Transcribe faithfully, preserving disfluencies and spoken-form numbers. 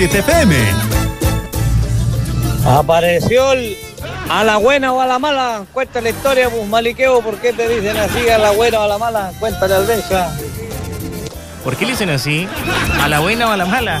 F M. Apareció el, a la buena o a la mala. Cuenta la historia, pues, Maliqueo. ¿Por qué te dicen así, a la buena o a la mala? Cuéntale al Benja. ¿Por qué le dicen así? ¿A la buena o a la mala?